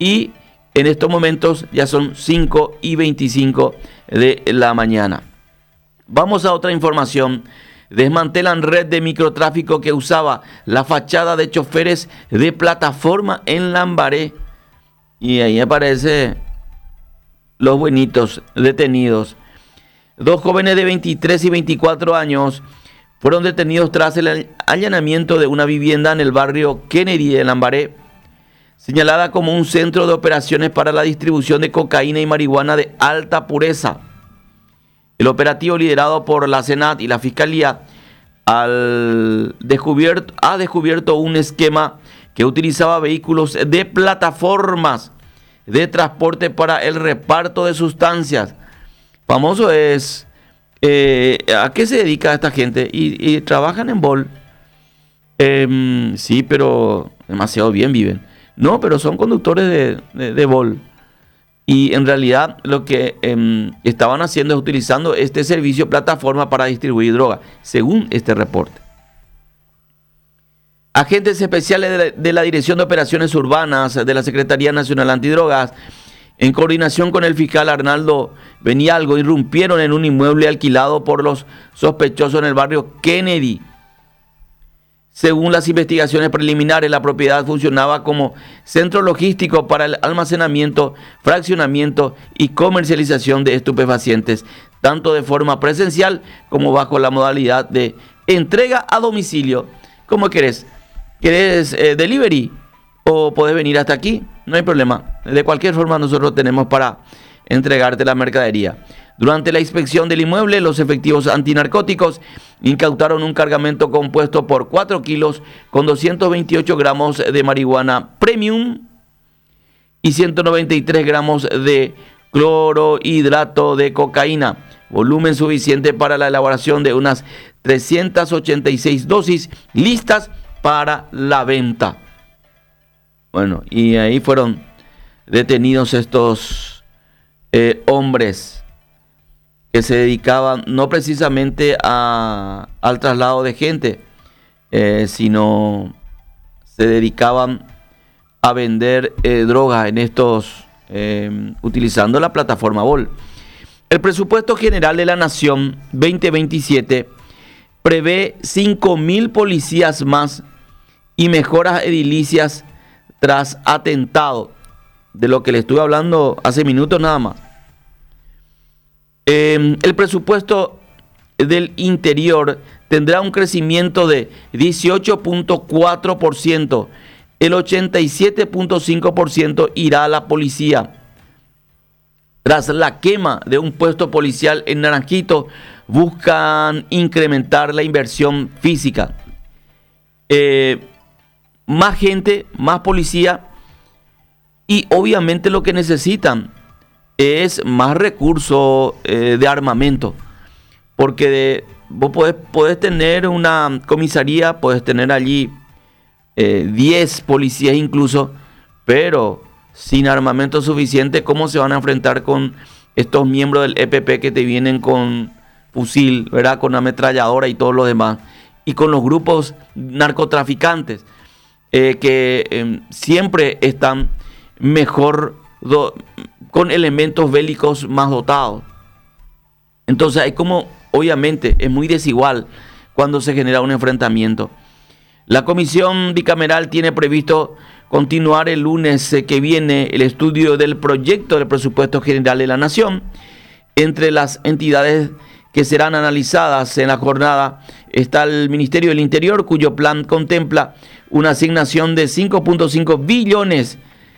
y en estos momentos ya son 5:25 de la mañana. Vamos a otra información. Desmantelan red de microtráfico que usaba la fachada de choferes de plataforma en Lambaré. Y ahí aparece los buenitos detenidos. 2 jóvenes de 23 y 24 años fueron detenidos tras el allanamiento de una vivienda en el barrio Kennedy de Lambaré, señalada como un centro de operaciones para la distribución de cocaína y marihuana de alta pureza. El operativo, liderado por la Senat y la Fiscalía, ha descubierto un esquema que utilizaba vehículos de plataformas de transporte para el reparto de sustancias. Famoso es ¿a qué se dedica esta gente? Y trabajan en Bol. Sí, pero demasiado bien viven. No, pero son conductores de Bol. Y en realidad lo que estaban haciendo es utilizando este servicio plataforma para distribuir droga, según este reporte. Agentes especiales de la Dirección de Operaciones Urbanas de la Secretaría Nacional Antidrogas, en coordinación con el fiscal Arnaldo Benialgo, irrumpieron en un inmueble alquilado por los sospechosos en el barrio Kennedy. Según las investigaciones preliminares, la propiedad funcionaba como centro logístico para el almacenamiento, fraccionamiento y comercialización de estupefacientes, tanto de forma presencial como bajo la modalidad de entrega a domicilio. ¿Cómo querés? ¿Querés delivery? ¿O podés venir hasta aquí? No hay problema. De cualquier forma, nosotros tenemos para entregarte la mercadería. Durante la inspección del inmueble, los efectivos antinarcóticos incautaron un cargamento compuesto por 4 kilos con 228 gramos de marihuana premium y 193 gramos de clorhidrato de cocaína, volumen suficiente para la elaboración de unas 386 dosis listas para la venta. Bueno, y ahí fueron detenidos estos hombres que se dedicaban no precisamente al traslado de gente, sino se dedicaban a vender droga en estos, utilizando la plataforma Bol. El presupuesto general de la Nación 2027 prevé 5.000 policías más y mejoras edilicias tras atentado, de lo que le estuve hablando hace minutos nada más. El presupuesto del interior tendrá un crecimiento de 18.4%, el 87.5% irá a la policía. Tras la quema de un puesto policial en Naranjito, buscan incrementar la inversión física. Más gente, más policía, y obviamente lo que necesitan es más recursos de armamento, porque vos podés tener una comisaría, podés tener allí 10 policías incluso, pero sin armamento suficiente, ¿cómo se van a enfrentar con estos miembros del EPP que te vienen con fusil, ¿verdad?, con ametralladora y todo lo demás, y con los grupos narcotraficantes que siempre están mejor con elementos bélicos más dotados? Entonces hay como, obviamente, es muy desigual cuando se genera un enfrentamiento. La comisión bicameral tiene previsto continuar el lunes que viene el estudio del proyecto del presupuesto general de la Nación. Entre las entidades que serán analizadas en la jornada está el Ministerio del Interior, cuyo plan contempla una asignación de 5.5 billones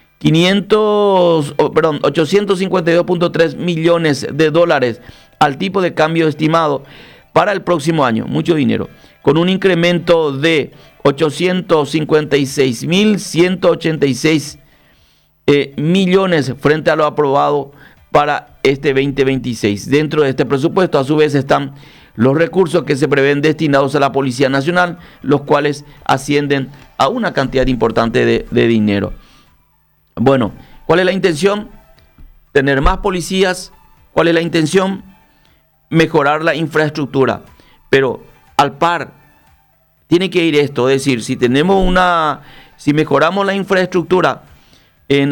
852.3 millones de dólares al tipo de cambio estimado para el próximo año, mucho dinero, con un incremento de 856.186 millones frente a lo aprobado para este 2026. Dentro de este presupuesto, a su vez, están los recursos que se prevén destinados a la Policía Nacional, los cuales ascienden a una cantidad importante de dinero. Bueno, ¿cuál es la intención? Tener más policías. ¿Cuál es la intención? Mejorar la infraestructura. Pero al par, tiene que ir esto, es decir, si mejoramos la infraestructura,